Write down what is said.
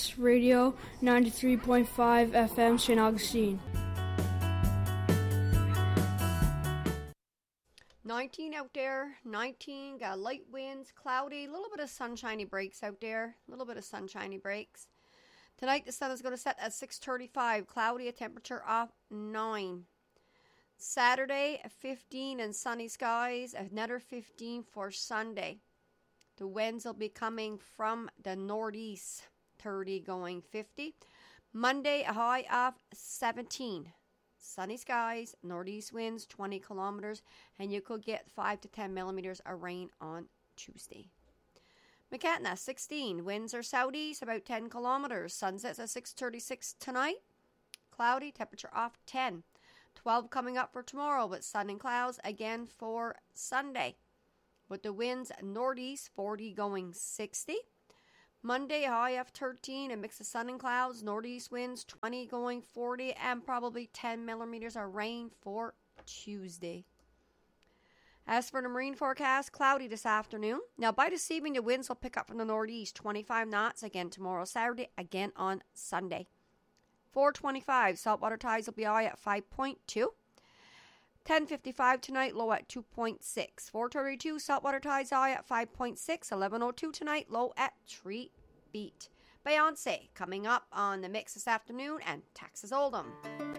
Radio 93.5 FM, St. Augustine. 19 out there, 19, got light winds, cloudy, a little bit of sunshiny breaks out there, a little bit of sunshiny breaks. Tonight the sun is going to set at 6:35, cloudy, a temperature of 9. Saturday, 15 and sunny skies, another 15 for Sunday. The winds will be coming from the northeast, 30 going 50. Monday, a high of 17. Sunny skies, northeast winds, 20 kilometers, and you could get 5 to 10 millimeters of rain on Tuesday. McKetna, 16. Winds are southeast, about 10 kilometers. Sunsets at 6:36 tonight. Cloudy, temperature off 10. 12 coming up for tomorrow, with sun and clouds again for Sunday. With the winds northeast, 40 going 60. Monday, high of 13, a mix of sun and clouds, northeast winds, 20 going 40, and probably 10 millimeters of rain for Tuesday. As for the marine forecast, cloudy this afternoon. Now, by this evening, the winds will pick up from the northeast, 25 knots again tomorrow, Saturday, again on Sunday. 4:25, saltwater tides will be high at 5.2. 10:55 tonight, low at 2.6. 4:32, saltwater tides high at 5.6. 11:02 tonight, low at 3 feet. Beyonce coming up on the mix this afternoon, and Texas Hold'em.